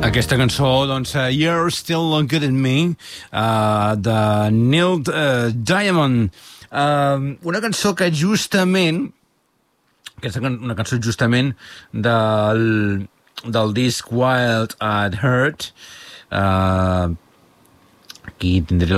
Aquesta cançó, doncs, You're Still Good at Me, de Neil Diamond. Una cançó que justament, una cançó justament del disc Wild at Heart. Aquí tindré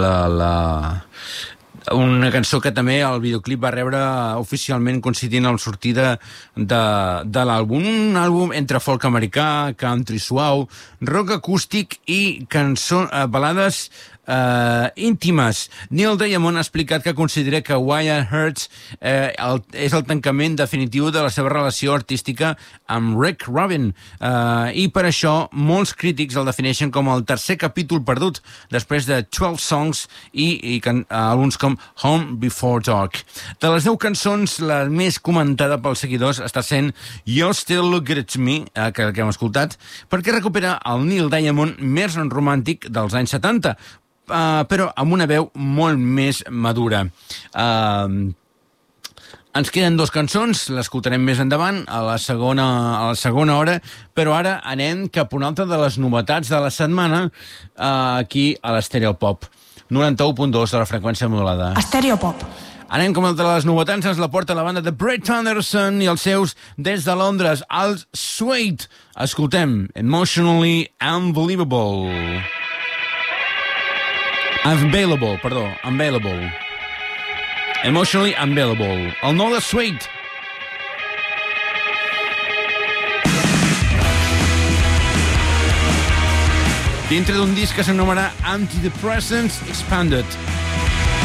una cançó que també el videoclip va rebre oficialment coincidint amb la sortida de l'àlbum. Un àlbum entre folk americà, country suau, rock acústic i balades íntimes. Neil Diamond ha explicat que considera que Wild Hearts és el tancament definitiu de la seva relació artística amb Rick Rubin, i per això molts crítics el defineixen com el tercer capítol perdut després de 12 Songs i àlbums com Home Before Dark. De les 10 cançons, la més comentada pels seguidors està sent You Still Look Good at Me, que hem escoltat, perquè recupera el Neil Diamond més romàntic dels anys 70, però amb una veu molt més madura. Ens queden 2 cançons, l'escoltarem més endavant, a la segona hora, però ara anem cap a una altra de les novetats de la setmana, aquí a l'Estereopop. 91.2 de la freqüència modulada. Estereopop. Anem com una de les novetats, ens la porta la banda de Brett Anderson i els seus des de Londres, els Suede. Escoltem Emotionally Unbelievable. Unavailable. Emotionally Unavailable. El nou de Suede. Dintre d'un disc que s'anomenarà Antidepressants Expanded.